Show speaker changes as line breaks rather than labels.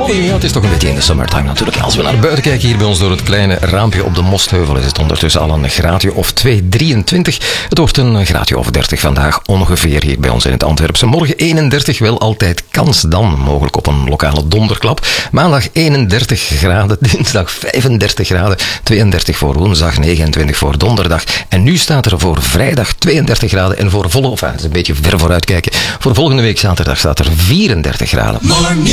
Ja, het is toch een beetje in de summertime natuurlijk. Als we naar buiten kijken hier bij ons door het kleine raampje op de Mostheuvel, is het ondertussen al een graadje of 2,23. Het wordt een graadje of 30 vandaag ongeveer hier bij ons in het Antwerpse. Morgen 31, wel altijd kans dan, mogelijk op een lokale donderklap. Maandag 31 graden, dinsdag 35 graden, 32 voor woensdag, 29 voor donderdag. En nu staat er voor vrijdag 32 graden en voor volle, of het is een beetje ver vooruitkijken, voor volgende week zaterdag staat er 34 graden. Morning.